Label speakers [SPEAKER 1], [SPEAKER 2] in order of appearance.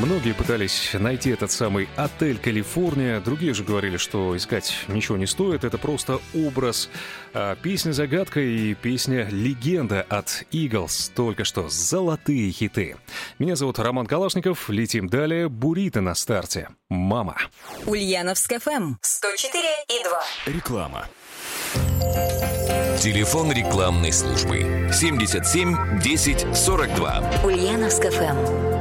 [SPEAKER 1] Многие пытались найти этот самый отель «Калифорния», другие же говорили, что искать ничего не стоит, это просто образ. Песня-загадка и песня-легенда от Eagles, только что золотые хиты. Меня зовут Роман Калашников, летим далее, «Бурито» на старте. «Мама».
[SPEAKER 2] Ульяновск ФМ 104,2.
[SPEAKER 3] Реклама. Телефон рекламной службы 77 10 42.
[SPEAKER 2] Ульяновск ФМ.